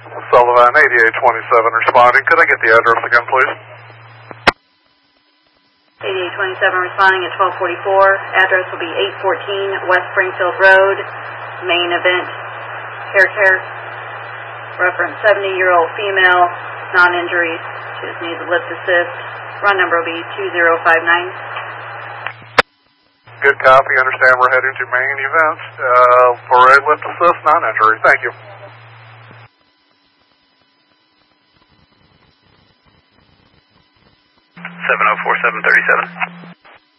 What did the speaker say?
Sullivan, 8827 responding. Could I get the address again, please? 8827 responding at 1244. Address will be 814 West Springfield Road. Main event, hair care. Reference 70-year-old female, non-injuries. She just needs a lift assist. Run number will be 2059. Good copy. Understand we're heading to main events for a lift assist, non-injury. Thank you. 704-737.